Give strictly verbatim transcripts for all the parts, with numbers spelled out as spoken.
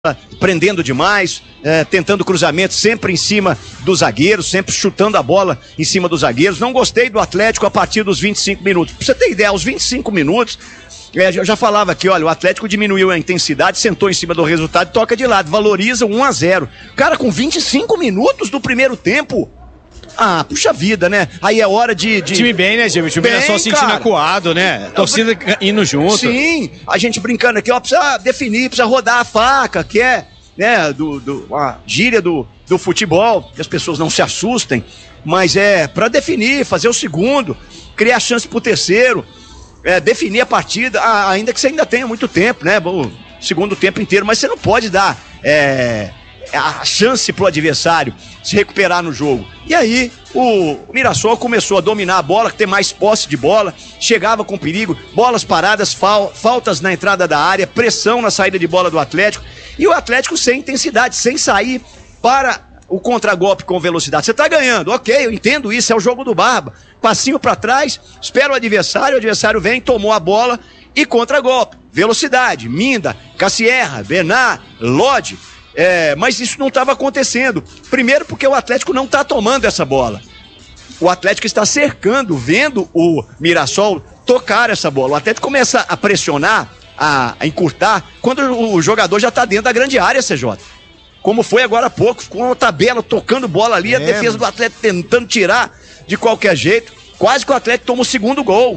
prendendo demais, é, tentando cruzamento sempre em cima dos zagueiros, sempre chutando a bola em cima dos zagueiros. Não gostei do Atlético a partir dos vinte e cinco minutos. Pra você ter ideia, aos vinte e cinco minutos, é, eu já falava aqui, olha, o Atlético diminuiu a intensidade, sentou em cima do resultado e toca de lado, valoriza um a zero. Cara, com vinte e cinco minutos do primeiro tempo, ah, puxa vida, né? Aí é hora de... de... Time bem, né, Gil? O time é só sentindo acuado, né? Torcida indo junto. Sim, a gente brincando aqui, ó, precisa definir, precisa rodar a faca, que é, né, do, do, a gíria do, do futebol, que as pessoas não se assustem, mas é pra definir, fazer o segundo, criar chance pro terceiro, é, definir a partida, ah, ainda que você ainda tenha muito tempo, né? O segundo tempo inteiro, mas você não pode dar... É, a chance pro adversário se recuperar no jogo. E aí, o Mirassol começou a dominar a bola, ter mais posse de bola, chegava com perigo, bolas paradas, fal, faltas na entrada da área, pressão na saída de bola do Atlético, e o Atlético sem intensidade, sem sair para o contragolpe com velocidade. Você tá ganhando, ok, eu entendo isso, é o jogo do Barba. Passinho para trás, espera o adversário, o adversário vem, tomou a bola e contragolpe. Velocidade, Minda, Cassierra, Bernard, Lodi. É, mas isso não estava acontecendo. Primeiro porque o Atlético não está tomando essa bola. O Atlético está cercando, vendo o Mirassol tocar essa bola. O Atlético começa a pressionar, a, a encurtar, quando o jogador já está dentro da grande área, C J. Como foi agora há pouco, com a tabela tocando bola ali, é, a defesa do Atlético tentando tirar de qualquer jeito. Quase que o Atlético toma o segundo gol.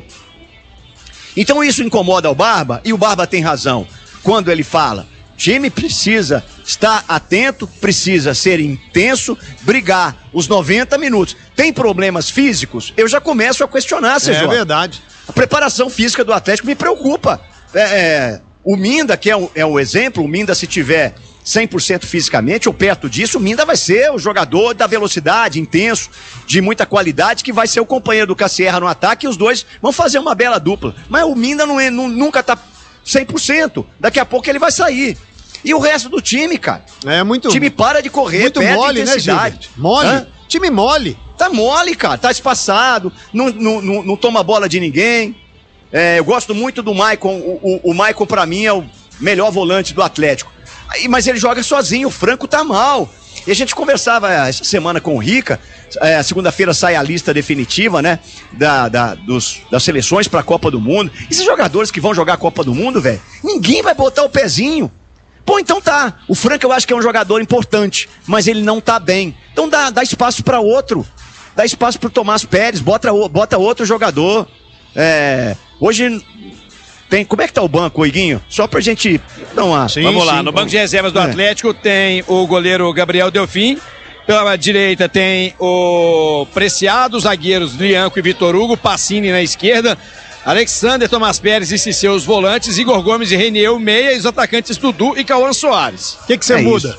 Então isso incomoda o Barba, e o Barba tem razão quando ele fala: time precisa estar atento, precisa ser intenso, brigar os noventa minutos. Tem problemas físicos? Eu já começo a questionar, C J. É verdade. A preparação física do Atlético me preocupa. É, é, o Minda, que é o, é o exemplo, o Minda, se tiver cem por cento fisicamente ou perto disso, o Minda vai ser o jogador da velocidade, intenso, de muita qualidade, que vai ser o companheiro do Cassierra no ataque, e os dois vão fazer uma bela dupla. Mas o Minda não é, não, nunca tá cem por cento. Daqui a pouco ele vai sair. E o resto do time, cara? É muito... O time para de correr, muito perde mole, intensidade. Né, Gil? Mole. Hã? Time mole. Tá mole, cara. Tá espaçado, não, não, não, não toma bola de ninguém. É, eu gosto muito do Maicon. O, o, o Maicon, pra mim, é o melhor volante do Atlético. Aí, mas ele joga sozinho, o Franco tá mal. E a gente conversava essa semana com o Rica. É, segunda-feira sai a lista definitiva, né? Da, da, dos, das seleções pra Copa do Mundo. Esses jogadores que vão jogar a Copa do Mundo, velho, ninguém vai botar o pezinho. Pô, então tá. O Franco eu acho que é um jogador importante, mas ele não tá bem. Então dá, dá espaço pra outro. Dá espaço pro Tomás Pérez, bota, bota outro jogador. É, hoje tem... Como é que tá o banco, Iguinho? Só pra gente dar uma... Sim, vamos lá, sim, no banco de reservas do é. Atlético tem o goleiro Gabriel Delfim. Pela direita tem o Preciado, os zagueiros Lianco e Vitor Hugo, Pacini na esquerda, Alexander, Tomás Pérez e Cisseu, os volantes, Igor Gomes e Renier, meia, e os atacantes Dudu e Cauã Soares. O que que você é muda?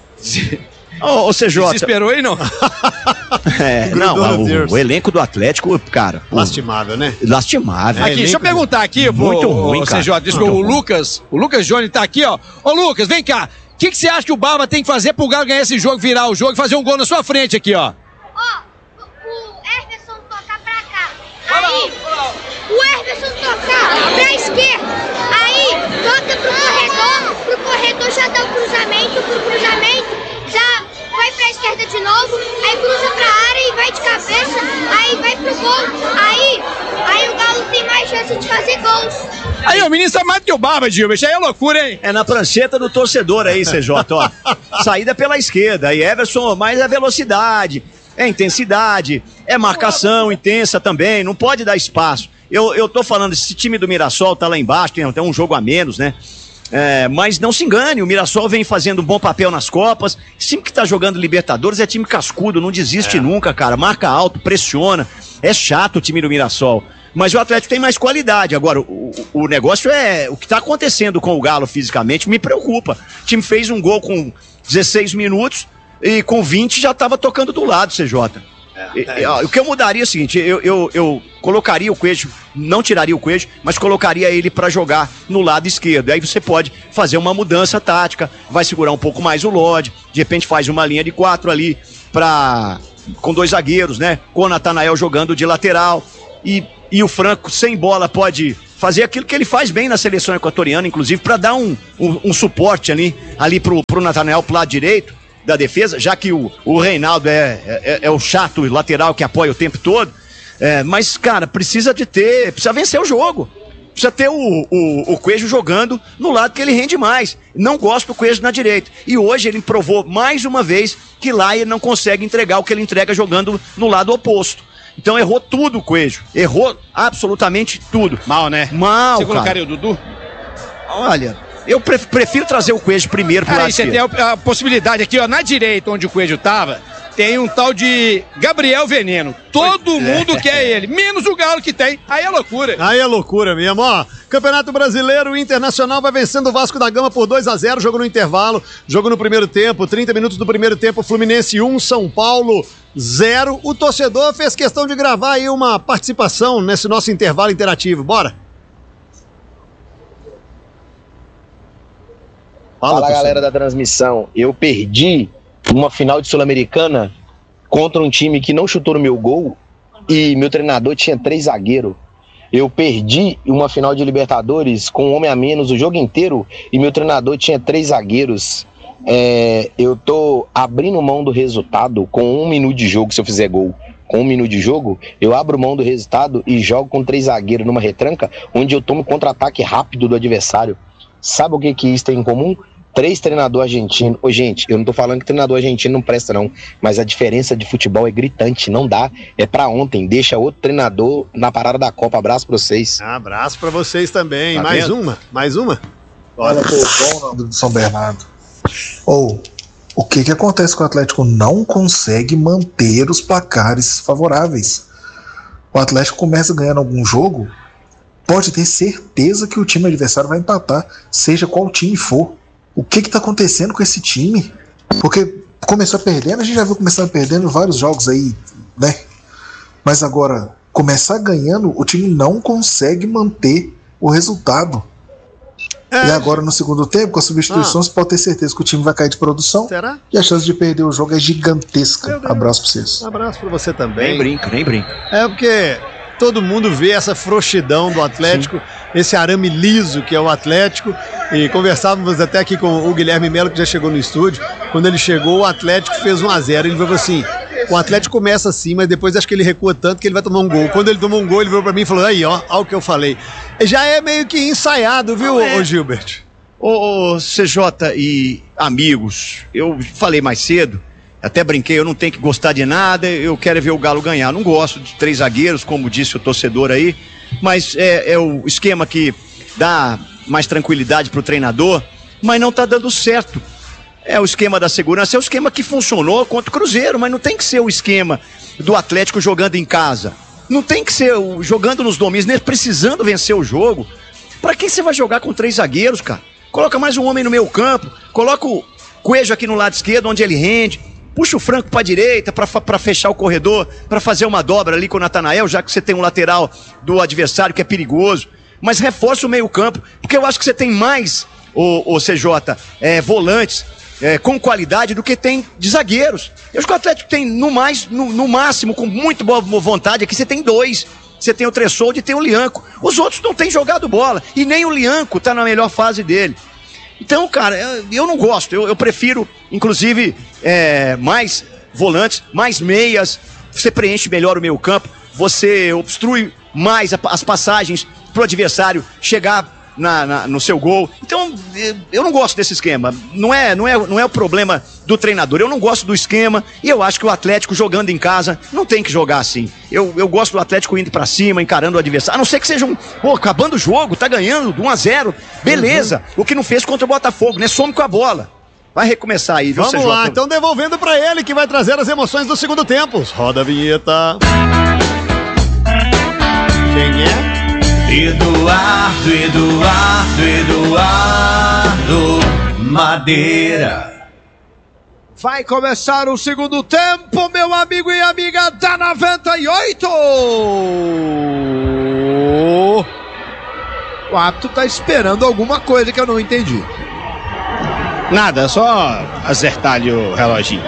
Ô, C J. Se esperou aí, não? É, não, o, o elenco do Atlético, cara... Lastimável, né? Lastimável. Aqui, deixa eu perguntar aqui, muito pô, ruim, cara. C J, diz que o Lucas, o Lucas Johnny tá aqui, ó. Ô, Lucas, vem cá. O que, que você acha que o Barba tem que fazer pro Galo ganhar esse jogo, virar o jogo e fazer um gol na sua frente aqui, ó? Ó, o Everson tocar pra cá. Aí, o Everson tocar pra esquerda. Aí, toca pro corredor, pro corredor já dá o cruzamento, pro cruzamento já vai pra esquerda de novo, aí cruza pra área e vai de cabeça, aí vai pro gol. Aí, aí o Galo tem mais chance de fazer gols. Aí, o menino sabe mais do que o Barba, Gil, isso aí é loucura, hein? É na prancheta do torcedor aí, C J, ó. Saída pela esquerda, aí Everson, mais é velocidade, é intensidade, é marcação intensa também, não pode dar espaço. Eu, eu tô falando, esse time do Mirassol tá lá embaixo, tem até um jogo a menos, né? É, mas não se engane, o Mirassol vem fazendo um bom papel nas Copas. Esse time que tá jogando Libertadores é time cascudo, não desiste é. nunca, cara. Marca alto, pressiona. É chato o time do Mirassol. Mas o Atlético tem mais qualidade. Agora, o, o negócio é... O que tá acontecendo com o Galo fisicamente me preocupa. O time fez um gol com dezesseis minutos e com vinte já tava tocando do lado, C J. É, é o que eu mudaria é o seguinte, eu, eu, eu colocaria o Coelho, não tiraria o Coelho, mas colocaria ele para jogar no lado esquerdo. Aí você pode fazer uma mudança tática, vai segurar um pouco mais o Lodi, de repente faz uma linha de quatro ali pra, com dois zagueiros, né? Com o Natanael jogando de lateral e, e o Franco sem bola pode fazer aquilo que ele faz bem na seleção equatoriana, inclusive para dar um, um, um suporte ali, ali pro, pro Natanael pro lado direito da defesa, já que o, o Reinaldo é, é, é o chato lateral que apoia o tempo todo. É, mas, cara, precisa de ter, precisa vencer o jogo. Precisa ter o, o, o Coelho jogando no lado que ele rende mais. Não gosto do Coelho na direita. E hoje ele provou mais uma vez que lá ele não consegue entregar o que ele entrega jogando no lado oposto. Então errou tudo o Coelho. Errou absolutamente tudo. Mal, né? Mal, Você cara. colocaria o Dudu? Olha, eu prefiro trazer o Coelho primeiro pro Cara, lado aí você esquerdo. tem a, a possibilidade aqui, ó, na direita, onde o Coelho tava, tem um tal de Gabriel Veneno. Todo mundo quer ele, menos o Galo que tem. Aí é loucura. Aí é loucura mesmo, ó. Campeonato Brasileiro, o Internacional vai vencendo o Vasco da Gama por dois a zero, jogo no intervalo, jogo no primeiro tempo, trinta minutos do primeiro tempo, Fluminense um, São Paulo zero. O torcedor fez questão de gravar aí uma participação nesse nosso intervalo interativo. Bora! Fala, Fala galera da transmissão. Eu perdi uma final de Sul-Americana contra um time que não chutou no meu gol e meu treinador tinha três zagueiros. Eu perdi uma final de Libertadores com um homem a menos o jogo inteiro e meu treinador tinha três zagueiros. É, eu tô abrindo mão do resultado com um minuto de jogo se eu fizer gol. Com um minuto de jogo, eu abro mão do resultado e jogo com três zagueiros numa retranca onde eu tomo contra-ataque rápido do adversário. Sabe o que que isso tem em comum? Três treinadores argentinos. Ô, gente, eu não tô falando que treinador argentino não presta, não. Mas a diferença de futebol é gritante, não dá. É pra ontem. Deixa outro treinador na parada da Copa. Abraço pra vocês. Abraço pra vocês também. Tá Mais vendo? uma? Mais uma? Olha, povão do São Bernardo. Ou, o que que acontece com o Atlético? Não consegue manter os placares favoráveis. O Atlético começa ganhando algum jogo, pode ter certeza que o time adversário vai empatar, seja qual time for. O que que tá acontecendo com esse time? Porque começou perdendo, a gente já viu começar perdendo vários jogos aí, né? Mas agora, começar ganhando, o time não consegue manter o resultado. É. E agora no segundo tempo, com as substituições, ah. pode ter certeza que o time vai cair de produção. Será? E a chance de perder o jogo é gigantesca. Meu Deus. Abraço pra vocês. Um abraço pra você também. Nem brinca, nem brinca. É porque todo mundo vê essa frouxidão do Atlético, sim, esse arame liso que é o Atlético. E conversávamos até aqui com o Guilherme Melo, que já chegou no estúdio. Quando ele chegou, o Atlético fez um a zero. Ele falou assim: o Atlético começa assim, mas depois acho que ele recua tanto que ele vai tomar um gol. Quando ele tomou um gol, ele veio pra mim e falou: aí, ó, ó o que eu falei. Já é meio que ensaiado, viu, é. ô Gilbert? Ô, ô, C J e amigos, eu falei mais cedo, até brinquei, eu não tenho que gostar de nada, eu quero ver o Galo ganhar. Não gosto de três zagueiros, como disse o torcedor aí, mas é, é o esquema que dá mais tranquilidade pro treinador, mas não tá dando certo. É o esquema da segurança, é o esquema que funcionou contra o Cruzeiro, mas não tem que ser o esquema do Atlético jogando em casa. Não tem que ser o, jogando nos domínios, nem precisando vencer o jogo. Pra que você vai jogar com três zagueiros, cara? Coloca mais um homem no meio campo, coloca o Coelho aqui no lado esquerdo, onde ele rende, puxa o Franco pra direita pra, pra fechar o corredor, pra fazer uma dobra ali com o Natanael, já que você tem um lateral do adversário que é perigoso. Mas reforça o meio campo, porque eu acho que você tem mais, o, o C J, é, volantes é, com qualidade do que tem de zagueiros. Eu acho que o Atlético tem no mais, no, no máximo, com muito boa vontade, aqui você tem dois. Você tem o Tressolde e tem o Lianco. Os outros não têm jogado bola. E nem o Lianco tá na melhor fase dele. Então, cara, eu, eu não gosto. Eu, eu prefiro, inclusive, é, mais volantes, mais meias. Você preenche melhor o meio campo. Você obstrui mais a, as passagens pro adversário chegar na, na, no seu gol. Então, eu não gosto desse esquema. Não é, não, é, não é o problema do treinador. Eu não gosto do esquema e eu acho que o Atlético jogando em casa não tem que jogar assim. Eu, eu gosto do Atlético indo pra cima, encarando o adversário. A não ser que seja um... Pô, acabando o jogo, tá ganhando um a zero. Beleza. Uhum. O que não fez contra o Botafogo, né? Some com a bola. Vai recomeçar aí, viu, Vamos C J? lá, então devolvendo pra ele que vai trazer as emoções do segundo tempo. Roda a vinheta. Quem é? Eduardo, Eduardo, Eduardo Madeira. Vai começar o segundo tempo, meu amigo e amiga da noventa e oito. O árbitro tá esperando alguma coisa que eu não entendi. Nada, só acertar ali o reloginho.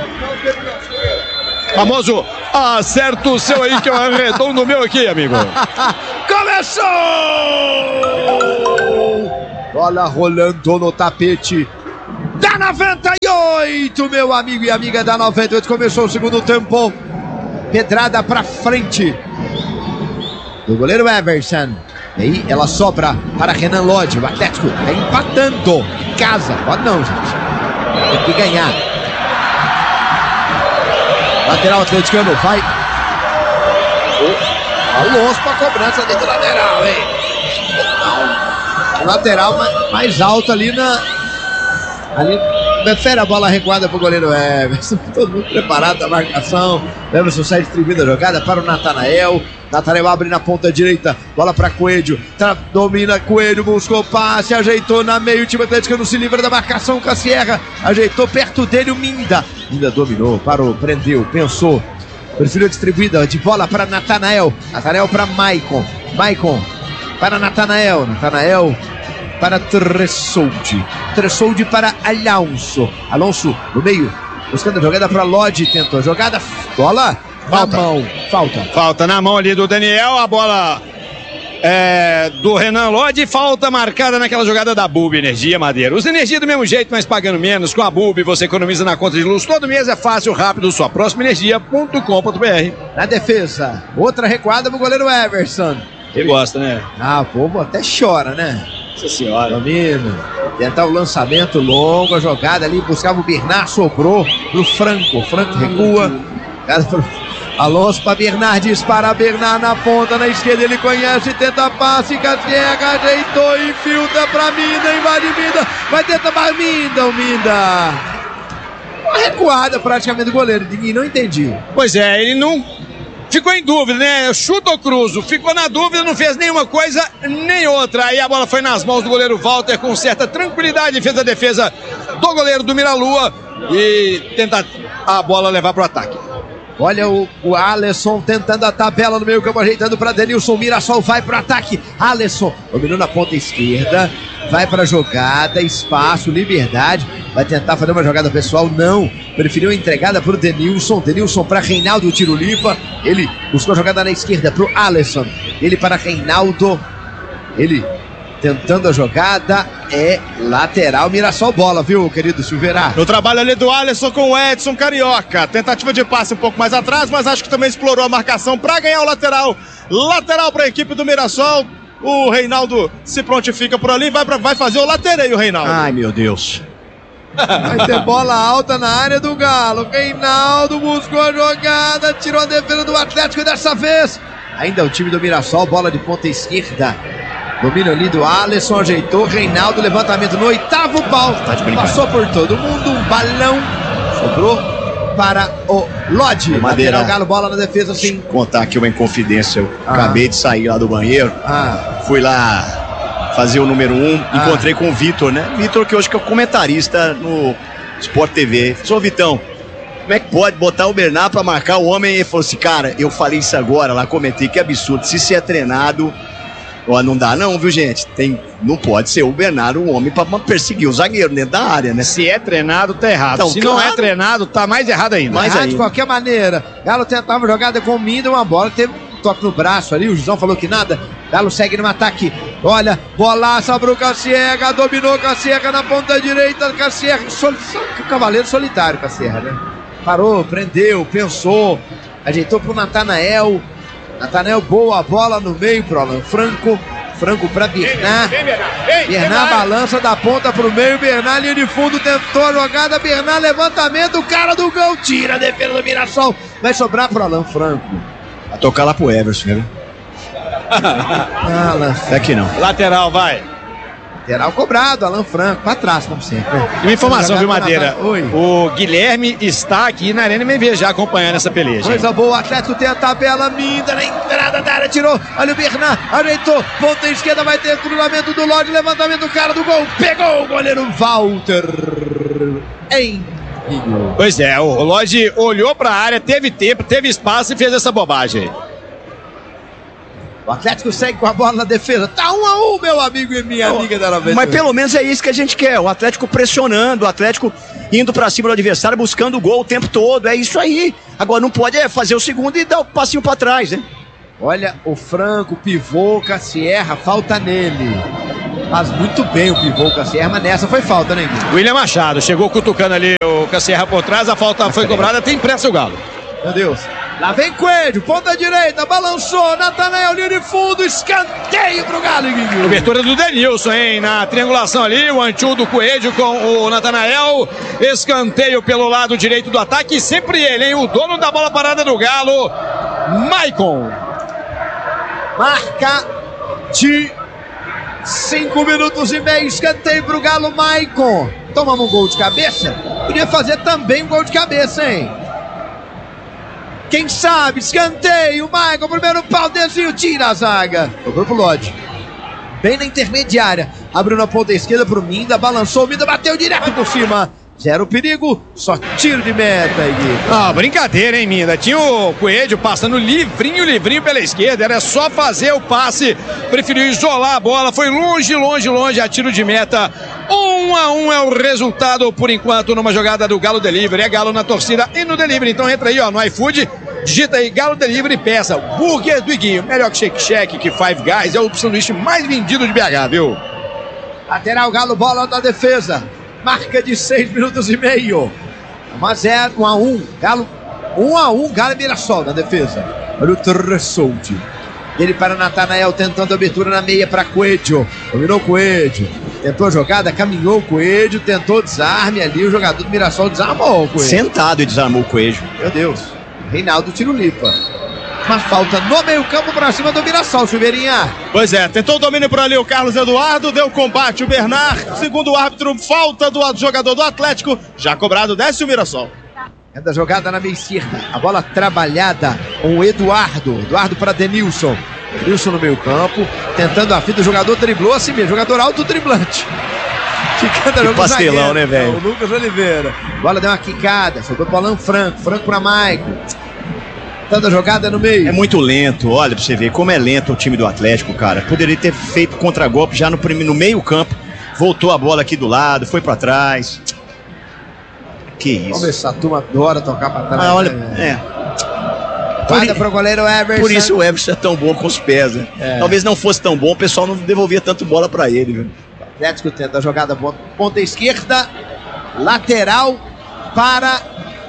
Famoso, acerta o seu aí que eu arredondo o meu aqui, amigo. Começou! Everson! Bola rolando no tapete da noventa e oito, meu amigo e amiga da noventa e oito. Começou o segundo tempo. Pedrada pra frente do goleiro Everson. E aí ela sobra para Renan Lodge. O Atlético tá empatando em casa. Pode não, gente. Tem que ganhar. Lateral atleticano, vai. Oh, Alonso para cobrança dentro do lateral, hein? Não. Lateral mais, mais alto ali na... Ali, prefere a bola recuada para o goleiro Everson. Todo mundo preparado da marcação. Everson sai distribuindo a jogada para o Natanael. Natanael abre na ponta direita. Bola para Coelho. Tá, domina Coelho, buscou passe, ajeitou na meio. O time atleticano se livra da marcação com a Sierra. Ajeitou perto dele o Minda. Minda dominou, parou, prendeu, pensou. Preferiu distribuída de bola para Natanael. Natanael para Maicon. Maicon para Natanael. Natanael para Tressoldi. Tressoldi para Alonso. Alonso no meio, buscando a jogada para Lodge. Tentou a jogada. Bola Falta. na mão. Falta. Falta na mão ali do Daniel. A bola é do Renan Lodge. Falta marcada naquela jogada da Bulb Energia, Madeira. Usa energia do mesmo jeito, mas pagando menos. Com a Bulb você economiza na conta de luz. Todo mês é fácil, rápido. Sua próxima energia ponto com ponto br. Na defesa, outra recuada pro goleiro Everson. Ele gosta, né? Ah, o povo até chora, né? Nossa senhora. Domina. Tentar o lançamento longo, a jogada ali, buscava o Bernard, sobrou pro Franco. Franco recua. Alonso para Bernard, dispara Bernard na ponta, na esquerda ele conhece, tenta passe, Cassiega ajeitou e filtra pra Minda, invade Minda, vai tentar para Minda, o Minda. Uma recuada praticamente do goleiro, não entendi. Pois é, ele não ficou em dúvida, né? Chuta ou cruzo, ficou na dúvida, não fez nenhuma coisa nem outra. Aí a bola foi nas mãos do goleiro Walter com certa tranquilidade, fez a defesa do goleiro do Miralua e tenta a bola levar pro ataque. Olha o, o Alisson tentando a tabela no meio campo, ajeitando para Denilson. Mirassol vai para o ataque. Alisson dominou na ponta esquerda, vai para a jogada, espaço, liberdade. Vai tentar fazer uma jogada pessoal, não. Preferiu a entregada para o Denilson. Denilson para Reinaldo Tirolipa. Ele buscou a jogada na esquerda para o Alisson. Ele para Reinaldo. Ele tentando a jogada, é lateral, Mirassol bola, viu, querido Silveira? O trabalho ali do Alisson com o Edson Carioca, tentativa de passe um pouco mais atrás, mas acho que também explorou a marcação para ganhar o lateral, lateral para a equipe do Mirassol. O Reinaldo se prontifica por ali, vai, pra, vai fazer o latereio, o Reinaldo. Ai, meu Deus. Vai ter bola alta na área do Galo. Reinaldo buscou a jogada, tirou a defesa do Atlético e dessa vez ainda o time do Mirassol, bola de ponta esquerda. Domínio ali do Alisson, ajeitou, Reinaldo, levantamento no oitavo pau. Tá passou por todo mundo, um balão, sobrou para o Lodge. Madeira, o Galo, bola na defesa, sim. Contar aqui uma inconfidência, eu Ah. acabei de sair lá do banheiro, Ah. fui lá fazer o número um, Ah. encontrei com o Vitor, né? Vitor que hoje que é o comentarista no Sport T V. Sou Vitão, como é que pode botar o Bernard pra marcar o homem? Ele falou assim, cara, eu falei isso agora, lá comentei, que absurdo, se você é treinado... Ó, não dá não, viu, gente? Tem, não pode ser o Bernardo um homem pra perseguir o zagueiro dentro da área, né? Se é treinado, tá errado. Então, Se claro. não é treinado, tá mais errado ainda. Mais Errado ainda. de qualquer maneira. Galo tentava jogada com o Minda, uma bola, teve um toque no braço ali, o Jusão falou que nada. Galo segue no ataque. Olha, bolaça pro Cassiega, dominou Cassiega na ponta direita, Cassiega, sol, sol, cavaleiro solitário Cassiega, né? Parou, prendeu, pensou, ajeitou pro Natanael. Natanael, boa bola no meio pro Alan Franco. Franco pra Bernard. Bernard balança da ponta pro meio. Bernard, linha de fundo, tentou a jogada. Bernard, levantamento, o cara do gol. Tira a defesa do Mirassol. Vai sobrar pro Alan Franco. Vai tocar lá pro Everson, né? Alan Franco. Aqui não. Lateral, vai. Lateral cobrado, Alan Franco. Pra trás, como sempre. E uma informação, viu, Madeira? Oi. O Guilherme está aqui na Arena M V já acompanhando essa peleja. Coisa boa, o Atlético tem a tabela, Minda na entrada da área, tirou, olha o Bernard, ajeitou, ponta esquerda, vai ter cruzamento do Lodge, levantamento do cara do gol, pegou o goleiro Walter. Em Pois é, o Lodge olhou pra área, teve tempo, teve espaço e fez essa bobagem. O Atlético segue com a bola na defesa. Tá um a um, meu amigo e minha amiga da noventa. Mas pelo menos é isso que a gente quer. O Atlético pressionando, o Atlético indo pra cima do adversário, buscando o gol o tempo todo. É isso aí. Agora não pode é fazer o segundo e dar o passinho pra trás, né? Olha o Franco, pivô, Cassierra, falta nele. Faz muito bem o pivô, Cassierra, mas nessa foi falta, né, Guilherme? William Machado chegou cutucando ali o Cassierra por trás, a falta foi cobrada, tem pressa o Galo. Meu Deus. Lá vem Coelho, ponta direita, balançou, Natanael, linha de fundo, escanteio pro Galo, Guilherme. Cobertura do Denilson, hein? Na triangulação ali, o antigo do Coelho com o Natanael. Escanteio pelo lado direito do ataque. E sempre ele, hein? O dono da bola parada do Galo, Maicon. Marca de cinco minutos e meio. Escanteio pro Galo, Maicon. Tomamos um gol de cabeça? Podia fazer também um gol de cabeça, hein? Quem sabe, escanteio, Maicon, primeiro pau, desvio, tira a zaga. Sobrou pro Lodge. Bem na intermediária. Abriu na ponta esquerda pro Minda, balançou, Minda bateu direto por cima. Zero perigo, só tiro de meta, Gui. Ah, brincadeira, hein, Minda? Tinha o Coelho passando livrinho, livrinho pela esquerda. Era só fazer o passe. Preferiu isolar a bola. Foi longe, longe, longe a tiro de meta. Um a um é o resultado, por enquanto, numa jogada do Galo Delivery. É Galo na torcida e no Delivery. Então entra aí, ó, no iFood. Digita aí Galo Delivery e peça. Burger do Iguinho. Melhor que Shake Shack, que Five Guys. É o sanduíche mais vendido de B H, viu? Lateral, Galo, bola da defesa. Marca de seis minutos e meio. um a zero, um a um. Galo, um a um, Galo e Mirassol na defesa. Olha o Tressoldi. Ele para Natanael, tentando abertura na meia para Coelho. Dominou Coelho. Tentou a jogada, caminhou o Coelho, tentou desarme ali. O jogador do Mirassol desarmou o Coelho. Sentado e desarmou o Coelho. Meu Deus. Reinaldo tira o limpa. Uma falta no meio campo para cima do Mirassol, Silveirinha. Pois é, tentou o domínio por ali o Carlos Eduardo, deu combate o Bernard, segundo o árbitro, falta do jogador do Atlético, já cobrado, desce o Mirassol. É da jogada na meia esquerda, a bola trabalhada com o Eduardo, Eduardo para Denilson. Denilson no meio campo, tentando a fita, o jogador driblou assim mesmo, jogador alto driblante. Que pastelão, né, velho? O Lucas Oliveira. Bola deu uma quicada, sobrou pro Alan Franco, Franco para Maicon. Tanta jogada no meio. É muito lento, olha pra você ver como é lento o time do Atlético, cara. Poderia ter feito contragolpe já no, no meio campo. Voltou a bola aqui do lado, foi pra trás. Que isso. Vamos ver se a turma adora tocar pra trás. Ah, olha, né? é. Guarda pro goleiro Everson. Por isso o Everson é tão bom com os pés, né? É. Talvez não fosse tão bom, o pessoal não devolvia tanto bola pra ele, viu? O Atlético tenta a jogada ponta esquerda, lateral para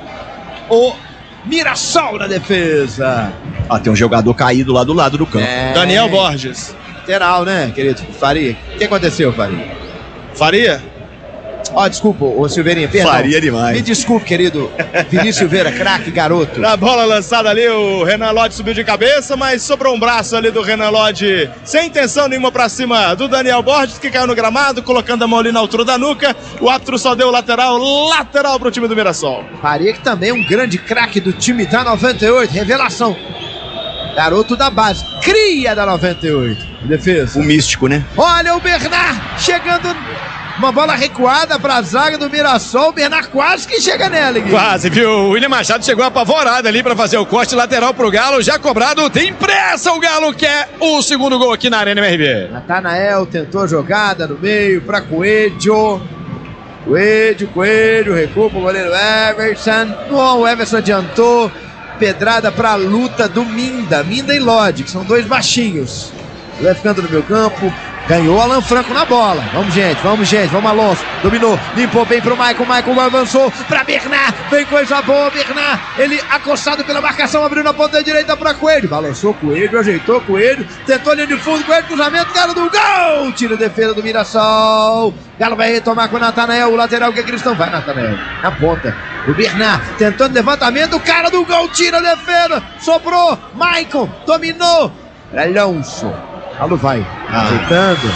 o Mirassol na defesa. Ah, tem um jogador caído lá do lado do campo. É... Daniel Borges. Lateral, né, querido? Faria. O que aconteceu, Faria? Faria? Ó, oh, desculpa, ô Silveirinha, perdão. Faria demais. Me desculpe, querido. Vinícius Silveira, craque, garoto. Na bola lançada ali, o Renan Lodge subiu de cabeça, mas sobrou um braço ali do Renan Lodge, sem intenção nenhuma pra cima do Daniel Borges, que caiu no gramado, colocando a mão ali na altura da nuca. O árbitro só deu lateral, lateral pro time do Mirassol. Faria, que também é um grande craque do time da noventa e oito, revelação. Garoto da base, cria da noventa e oito. Defesa. O místico, né? Olha o Bernard chegando... Uma bola recuada para a zaga do Mirassol. O Bernard quase que chega nela, Gui. Quase, viu? O William Machado chegou apavorado ali para fazer o corte lateral pro Galo. Já cobrado, tem pressa. O Galo quer o segundo gol aqui na Arena M R B. Natanael tentou a jogada no meio para Coelho. Coelho, Coelho, recua pro goleiro Everson. Não, o Everson adiantou. Pedrada para a luta do Minda. Minda e Lodge, que são dois baixinhos. Vai ficando no meu campo. Ganhou Alan Franco na bola. Vamos, gente, vamos, gente, vamos, Alonso. Dominou, limpou bem pro Maicon. Maicon avançou pra Bernard. Vem coisa boa, Bernard. Ele acostado pela marcação, abriu na ponta direita pra Coelho. Balançou Coelho, ajeitou Coelho. Tentou linha de fundo, Coelho, cruzamento, Galo do gol. Tira a defesa do Mirassol. Galo vai retomar com o Natanael, o lateral que é cristão. Vai, Natanael, na ponta. O Bernard tentando levantamento, o cara do gol tira a defesa. Sobrou, Maicon, dominou. Alonso. Galo vai, ah. ajeitando.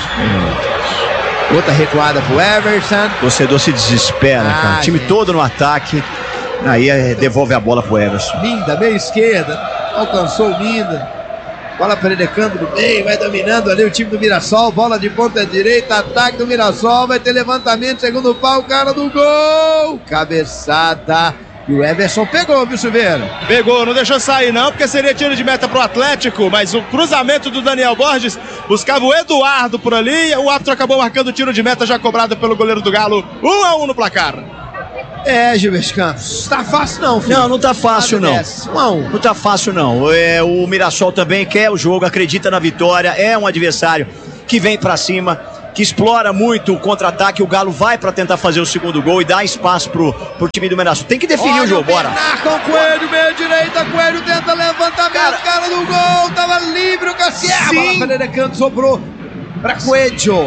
É. Outra recuada pro Everson. O torcedor se desespera, ah, cara. O time gente. todo no ataque. Aí é, devolve a bola pro Everson. Minda, meia esquerda. Alcançou o Minda. Bola pererecando no meio, vai dominando ali o time do Mirassol. Bola de ponta direita, ataque do Mirassol. Vai ter levantamento, segundo pau, o cara do gol. Cabeçada. E o Everson pegou, viu, Silveira? Pegou, não deixou sair não, porque seria tiro de meta pro Atlético, mas o cruzamento do Daniel Borges buscava o Eduardo por ali, o árbitro acabou marcando o tiro de meta já cobrado pelo goleiro do Galo, um a um no placar. É, Gilberto Campos, tá fácil não, filho. Não, não tá fácil não. um a um. Não tá fácil não. É, o Mirassol também quer o jogo, acredita na vitória, é um adversário que vem pra cima, que explora muito o contra-ataque. O Galo vai pra tentar fazer o segundo gol e dar espaço pro, pro time do Mirassol. Tem que definir Olha o jogo, bora. Com o Coelho, meia direita, Coelho tenta levantamento, cara, cara do gol, tava livre o Cassier. A bola Pereira Canto sobrou pra Coelho.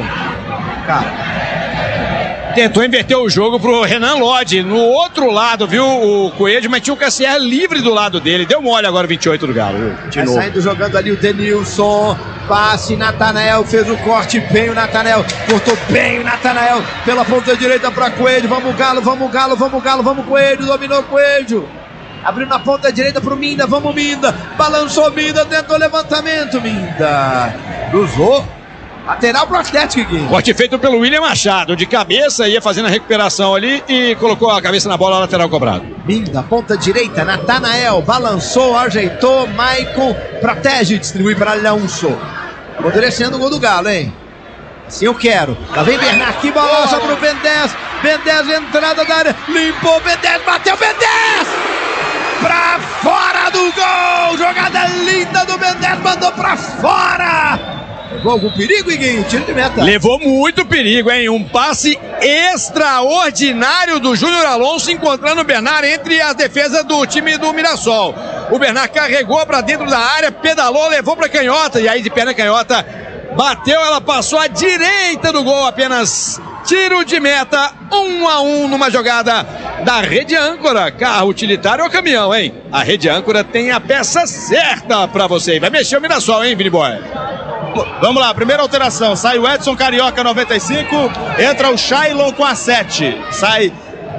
Cara, tentou inverter o jogo pro Renan Lodge. No outro lado, viu, o Coelho, mas tinha o Cassier livre do lado dele. Deu mole agora o vinte e oito do Galo. De novo. Saindo jogando ali o Denilson. Passe, Natanael fez o corte bem, o Natanael cortou bem o Natanael pela ponta direita para Coelho. Vamos Galo, vamos Galo, vamos Galo, vamos Coelho, dominou Coelho. Abriu na ponta direita pro Minda, vamos Minda. Balançou Minda, tentou levantamento, Minda. Cruzou. Lateral pro Atlético, Guinho. Corte feito pelo William Machado, de cabeça, ia fazendo a recuperação ali e colocou a cabeça na bola, lateral cobrado. Minda, ponta direita, Natanael, balançou, ajeitou, Maicon, protege, distribui para Alonso. Amadurecendo o gol do Galo, hein? Assim eu quero. Lá vem Bernard, que balança pro Ben dez. Ben dez, entrada da área, limpou, Ben dez, bateu, Ben dez! Pra fora do gol! Jogada linda do Ben dez, mandou pra fora! Levou algum perigo, Iguinho? Tiro de meta. Levou muito perigo, hein? Um passe extraordinário do Júnior Alonso, encontrando o Bernard entre as defesas do time do Mirassol. O Bernard carregou para dentro da área, pedalou, levou para canhota, e aí de perna canhota bateu, ela passou à direita do gol, apenas tiro de meta, um a um numa jogada da Rede Âncora. Carro utilitário ou caminhão, hein? A Rede Âncora tem a peça certa para você. Vai mexer o Mirassol, hein, Vini Boy? Vamos lá, primeira alteração, sai o Edson Carioca noventa e cinco, entra o Shailon com a sete, sai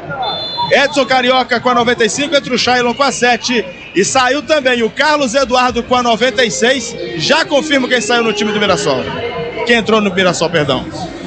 Edson Carioca com a noventa e cinco, entra o Shailon com a sete e saiu também o Carlos Eduardo com a noventa e seis, já confirmo quem saiu no time do Mirassol, quem entrou no Mirassol, perdão.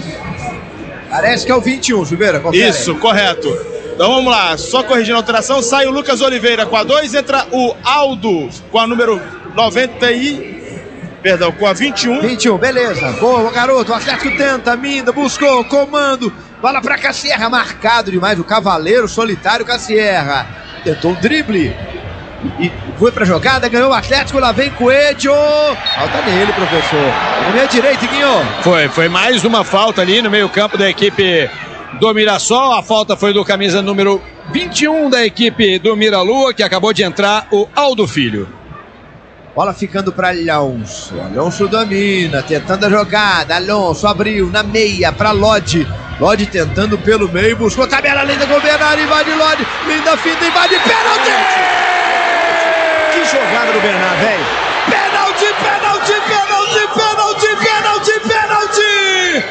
Parece que é o vinte e um, Silveira, confere. Isso, correto. Então vamos lá, só corrigindo a alteração, sai o Lucas Oliveira com a dois, entra o Aldo com a número noventa e... Perdão, com a vinte e um. vinte e um, beleza. Boa, garoto. O Atlético tenta, Minda, buscou, comando. Bola pra Cassierra, marcado demais. O cavaleiro solitário Cassierra. Tentou o drible. E foi pra jogada, ganhou o Atlético. Lá vem Coelho. Falta nele, professor. Na minha direita, Guinho. Foi, foi mais uma falta ali no meio-campo da equipe do Mirassol. A falta foi do camisa número vinte e um da equipe do Miralua, que acabou de entrar, o Aldo Filho. Bola ficando para Alonso. Alonso domina, tentando a jogada. Alonso abriu na meia para Lodge. Lodge tentando pelo meio, buscou tabela linda com o Bernard, invade Lodge. Linda fita, invade, pênalti! Que jogada do Bernard, velho. Pênalti, pênalti, pênalti, pênalti, pênalti, pênalti!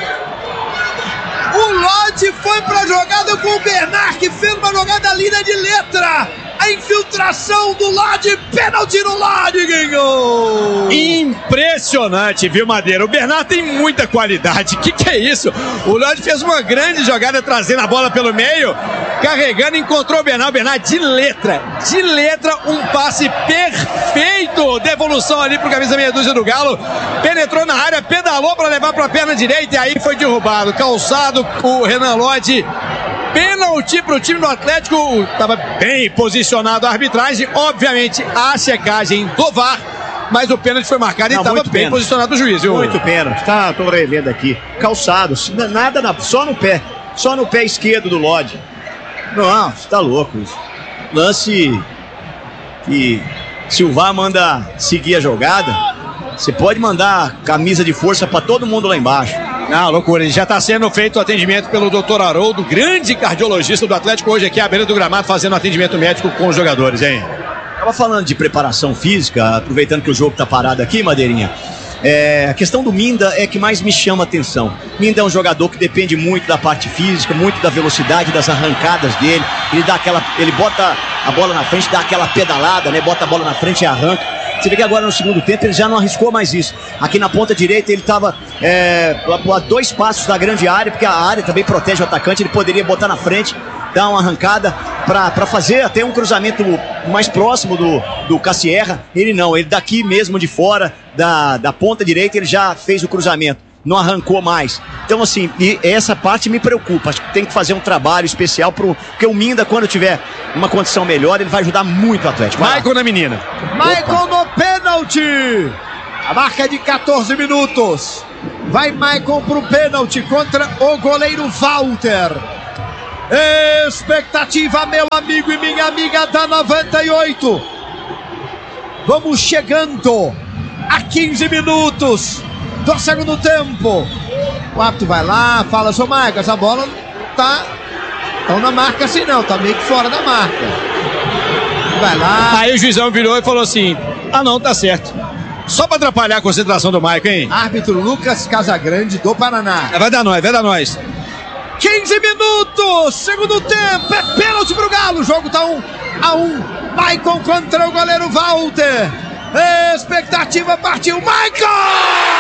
O Lodge foi para a jogada com o Bernard, que fez uma jogada linda de letra. A infiltração do Lodge, pênalti no Lodge, Guinho! Impressionante, viu, Madeira? O Bernard tem muita qualidade. Que que é isso? O Lodge fez uma grande jogada trazendo a bola pelo meio, carregando, encontrou o Bernard. O Bernard de letra, de letra, um passe perfeito. Devolução ali pro camisa meia dúzia do Galo. Penetrou na área, pedalou para levar para a perna direita e aí foi derrubado. Calçado, o Renan Lodge. Pênalti para o time do Atlético, estava bem posicionado a arbitragem, obviamente a checagem do V A R, mas o pênalti foi marcado. Não, e estava bem pênalti. Posicionado o juiz, viu? Muito pênalti, tá, tô revendo aqui, calçado, nada, na, só no pé, só no pé esquerdo do Lodge. Não, você tá louco isso. Lance que se o V A R manda seguir a jogada, você pode mandar camisa de força para todo mundo lá embaixo. Não, loucura, já está sendo feito o atendimento pelo doutor Haroldo, grande cardiologista do Atlético, hoje aqui à beira do gramado, fazendo atendimento médico com os jogadores, hein? Tava falando de preparação física, aproveitando que o jogo tá parado aqui, Madeirinha. É, a questão do Minda é que mais me chama a atenção. Minda é um jogador que depende muito da parte física, muito da velocidade, das arrancadas dele. Ele dá aquela, ele bota a bola na frente, dá aquela pedalada, né? Bota a bola na frente e arranca. Você vê que agora no segundo tempo ele já não arriscou mais isso. Aqui na ponta direita ele estava é, a dois passos da grande área, porque a área também protege o atacante. Ele poderia botar na frente, dar uma arrancada para fazer até um cruzamento mais próximo do, do Cassierra. Ele não, ele daqui mesmo de fora da, da ponta direita ele já fez o cruzamento. não arrancou mais. Então, assim, e essa parte me preocupa. Acho que tem que fazer um trabalho especial pro, porque o Minda, quando tiver uma condição melhor, ele vai ajudar muito o Atlético. Michael na menina. Michael no pênalti. A marca é de quatorze minutos. Vai Michael pro pênalti contra o goleiro Walter. Expectativa, meu amigo e minha amiga da noventa e oito. Vamos chegando a quinze minutos do segundo tempo. O árbitro vai lá, fala, seu Michael, essa bola tá tão na marca assim não, tá meio que fora da marca. Vai lá. Aí o juizão virou e falou assim, ah não, tá certo. Só pra atrapalhar a concentração do Michael, hein? Árbitro Lucas Casagrande do Paraná. Vai dar nós, vai dar nós. quinze minutos, segundo tempo, é pênalti pro Galo, o jogo tá um a um. Michael contra o goleiro Walter. Expectativa, partiu, Michael!